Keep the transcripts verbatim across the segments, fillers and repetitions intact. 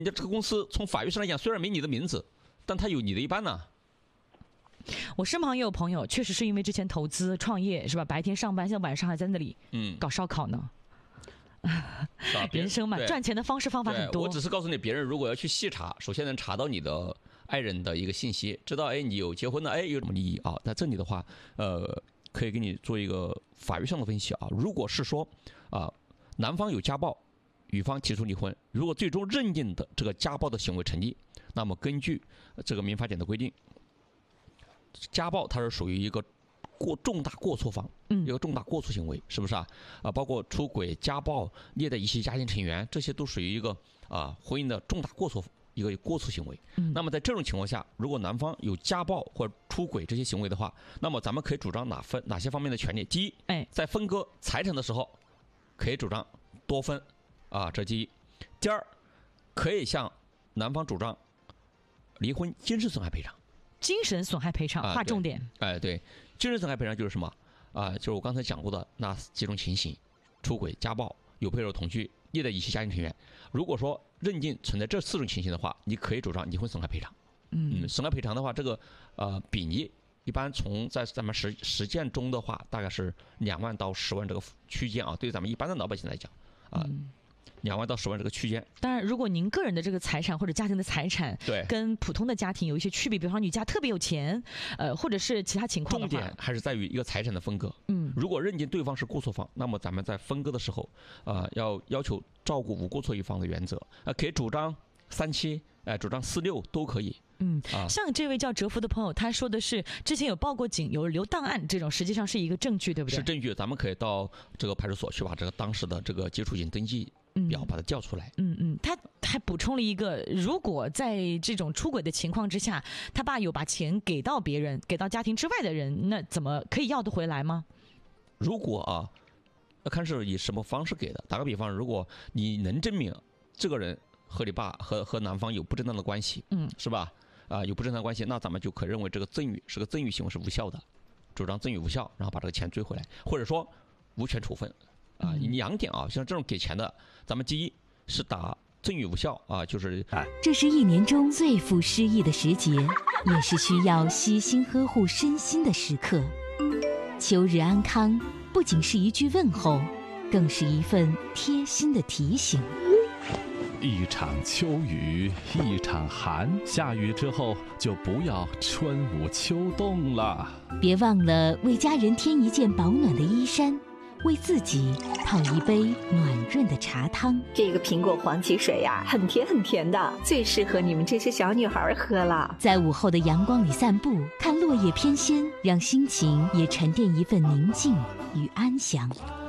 你的这个公司从法律上来讲，虽然没你的名字，但它有你的一半呢、啊。 我身旁也有朋友，确实是因为之前投资创业是吧？白天上班，现在晚上还在那里嗯搞烧烤呢。嗯、人生嘛，赚钱的方式方法很多。 我只是告诉你，别人如果要去细查，首先能查到你的爱人的一个信息，知道哎你有结婚了，哎有什么利益啊？在这里的话，呃，可以给你做一个法律上的分析啊。如果是说啊、呃，男方有家暴，女方提出离婚，如果最终认定的这个家暴的行为成立，那么根据这个民法典的规定。家暴它是属于一个过重大过错方，嗯，一个重大过错行为，是不是啊？啊，包括出轨、家暴、虐待遗弃家庭成员，这些都属于一个啊婚姻的重大过错，一个过错行为。嗯，那么在这种情况下，如果男方有家暴或者出轨这些行为的话，那么咱们可以主张哪分哪些方面的权利？第一，哎，在分割财产的时候，可以主张多分，啊，这第一。第二，可以向男方主张离婚精神损害赔偿。 精神损害赔偿划重点。 哎、啊，对，精神损害赔偿就是什么啊？就是我刚才讲过的那几种情形：出轨、家暴、有配偶同居、虐待遗弃家庭成员。如果说认定存在这四种情形的话，你可以主张离婚损害赔偿。嗯，损害赔偿的话，这个呃比例一般从在咱们实实践中的话，大概是两万到十万这个区间啊。对于咱们一般的老百姓来讲啊。嗯，两万到十万这个区间。 当然，如果您个人的这个财产或者家庭的财产， 对， 跟普通的家庭有一些区别，比方说你家特别有钱，呃，或者是其他情况的话， 重点还是在于一个财产的分割。嗯，如果认定对方是过错方，那么咱们在分割的时候，呃，要要求照顾无过错一方的原则，呃，可以主张三七，哎、呃，主张四六都可以。 嗯，啊，像这位叫哲福的朋友，他说的是之前有报过警，有留档案，这种实际上是一个证据，对不对？ 是证据，咱们可以到这个派出所去把这个当时的这个接触警登记表把它调出来。 嗯嗯，他还补充了一个，如果在这种出轨的情况之下，他爸有把钱给到别人，给到家庭之外的人，那怎么可以要得回来吗？ 如果啊，要看是以什么方式给的。打个比方，如果你能证明这个人和你爸和和男方有不正当的关系，嗯，是吧？啊，有不正当关系，那咱们就可认为这个赠与是个赠与行为是无效的，主张赠与无效，然后把这个钱追回来，或者说无权处分。啊，两点啊，像这种给钱的，咱们第一是打赠与无效啊，就是啊， 这是一年中最富诗意的时节，也是需要悉心呵护身心的时刻。秋日安康不仅是一句问候，更是一份贴心的提醒。 一场秋雨一场寒，下雨之后就不要春捂秋冻了。 别忘了为家人添一件保暖的衣衫，为自己泡一杯暖润的茶汤。 这个苹果黄芪水呀、啊，很甜很甜的，最适合你们这些小女孩喝了。 在午后的阳光里散步，看落叶翩跹，让心情也沉淀一份宁静与安详。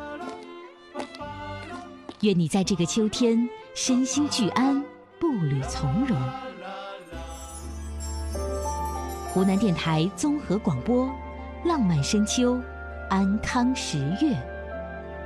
愿你在这个秋天身心俱安，步履从容。湖南电台综合广播，浪漫深秋，安康十月。